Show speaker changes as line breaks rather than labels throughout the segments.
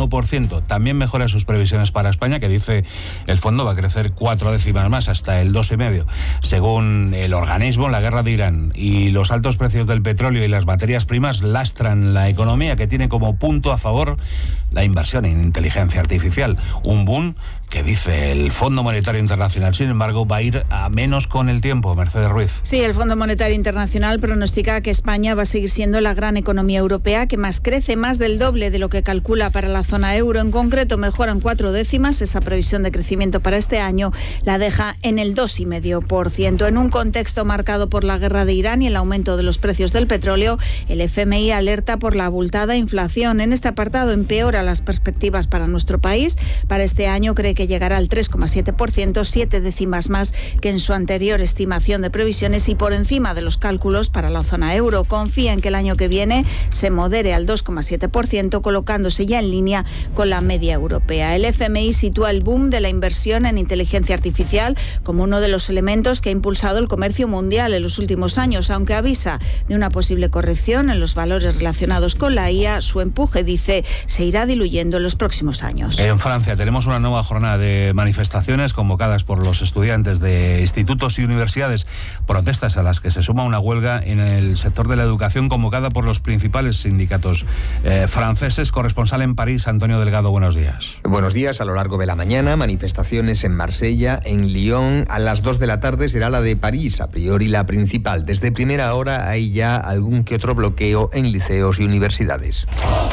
1%. También mejora sus previsiones para España, que dice el fondo va a crecer 4 décimas más, hasta el 2,5%. Según el organismo, la guerra de Irán y los altos precios del petróleo y las materias primas lastran la economía, que tiene como punto a favor la inversión en inteligencia artificial. Un boom que dice el Fondo Monetario Internacional, sin embargo, va a ir a menos con el tiempo. Mercedes Ruiz.
Sí, el Fondo Monetario Internacional pronostica que España va a seguir siendo la gran economía europea que más crece, más del doble de lo que calcula para la zona euro. En concreto, mejora en 4 décimas. Esa previsión de crecimiento para este año la deja en el 2,5%. En un contexto marcado por la guerra de Irán y el aumento de los precios del petróleo, el FMI alerta por la abultada inflación. En este apartado empeora las perspectivas para nuestro país. Para este año cree que llegará al 3,7%, 7 décimas más que en su anterior estimación de previsiones y por encima de los cálculos para la zona euro. Confía en que el año que viene se modere al 2,7%, colocándose ya en línea con la media europea. El FMI sitúa el boom de la inversión en inteligencia artificial como uno de los elementos que ha impulsado el comercio mundial en los últimos años, aunque avisa de una posible corrección en los valores relacionados con la IA. Su empuje, dice, se irá diluyendo en los próximos años.
En Francia tenemos una nueva jornada de manifestaciones convocadas por los estudiantes de institutos y universidades, protestas a las que se suma una huelga en el sector de la educación convocada por los principales sindicatos franceses. Corresponsal en París, Antonio Delgado, buenos días.
Buenos días. A lo largo de la mañana, manifestaciones en Marsella, en Lyon. A las 2 de la tarde será la de París, a priori la principal. Desde primera hora hay ya algún que otro bloqueo en liceos y universidades.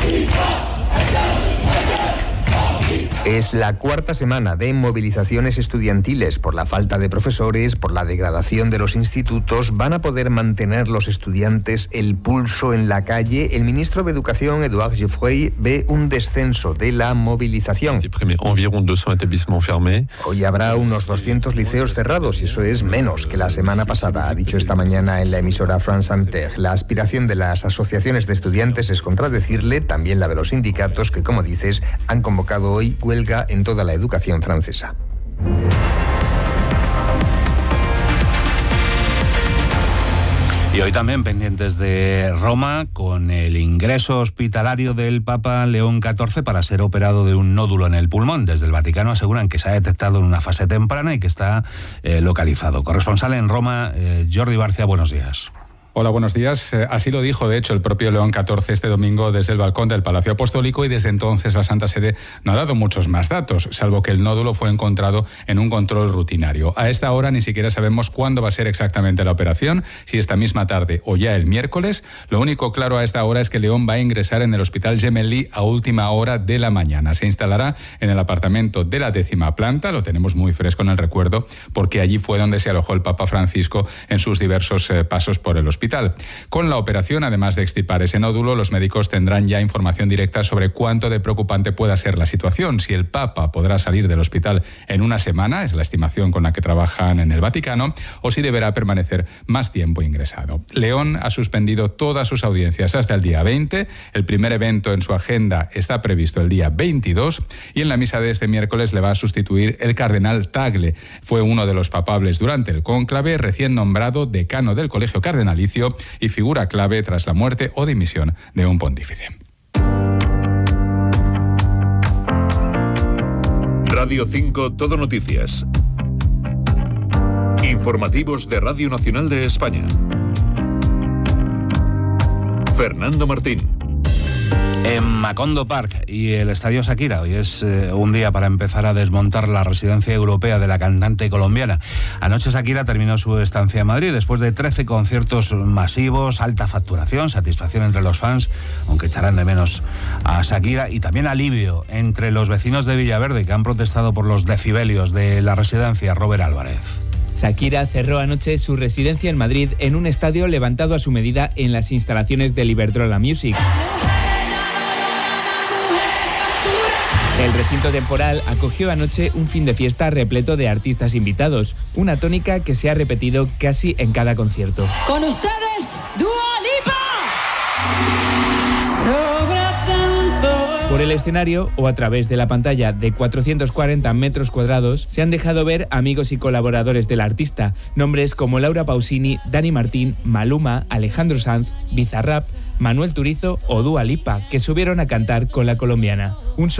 Es la cuarta semana de movilizaciones estudiantiles por la falta de profesores, por la degradación de los institutos. ¿Van a poder mantener los estudiantes el pulso en la calle? El ministro de Educación, Édouard Geoffroy, ve un descenso de la movilización. Hoy habrá unos 200 liceos cerrados y eso es menos que la semana pasada, ha dicho esta mañana en la emisora France Inter. La aspiración de las asociaciones de estudiantes es contradecirle, también la de los sindicatos, que, como dices, han convocado hoy huelga en toda la educación francesa.
Y hoy también pendientes de Roma, con el ingreso hospitalario del Papa León XIV para ser operado de un nódulo en el pulmón. Desde el Vaticano aseguran que se ha detectado en una fase temprana y que está localizado. Corresponsal en Roma, Jordi Barcia, buenos días.
Hola, buenos días. Así lo dijo, de hecho, el propio León XIV este domingo desde el balcón del Palacio Apostólico, y desde entonces la Santa Sede no ha dado muchos más datos, salvo que el nódulo fue encontrado en un control rutinario. A esta hora ni siquiera sabemos cuándo va a ser exactamente la operación, si esta misma tarde o ya el miércoles. Lo único claro a esta hora es que León va a ingresar en el Hospital Gemelli a última hora de la mañana. Se instalará en el apartamento de la 10ª planta, lo tenemos muy fresco en el recuerdo, porque allí fue donde se alojó el Papa Francisco en sus diversos pasos por el hospital. Con la operación, además de extirpar ese nódulo, los médicos tendrán ya información directa sobre cuánto de preocupante pueda ser la situación, si el Papa podrá salir del hospital en una semana, es la estimación con la que trabajan en el Vaticano, o si deberá permanecer más tiempo ingresado. León ha suspendido todas sus audiencias hasta el día 20, el primer evento en su agenda está previsto el día 22, y en la misa de este miércoles le va a sustituir el cardenal Tagle. Fue uno de los papables durante el cónclave, recién nombrado decano del Colegio Cardenalicio y figura clave tras la muerte o dimisión de un pontífice.
Radio 5 Todo Noticias. Informativos de Radio Nacional de España. Fernando Martín.
En Macondo Park y el Estadio Shakira, hoy es un día para empezar a desmontar la residencia europea de la cantante colombiana. Anoche Shakira terminó su estancia en Madrid después de 13 conciertos masivos, alta facturación, satisfacción entre los fans, aunque echarán de menos a Shakira, y también alivio entre los vecinos de Villaverde, que han protestado por los decibelios de la residencia. Robert Álvarez.
Shakira cerró anoche su residencia en Madrid en un estadio levantado a su medida en las instalaciones del Iberdrola Music. El recinto temporal acogió anoche un fin de fiesta repleto de artistas invitados, una tónica que se ha repetido casi en cada concierto.
Con ustedes, Dua Lipa.
Por el escenario o a través de la pantalla de 440 metros cuadrados se han dejado ver amigos y colaboradores del artista, nombres como Laura Pausini, Dani Martín, Maluma, Alejandro Sanz, Bizarrap, Manuel Turizo o Dua Lipa, que subieron a cantar con la colombiana.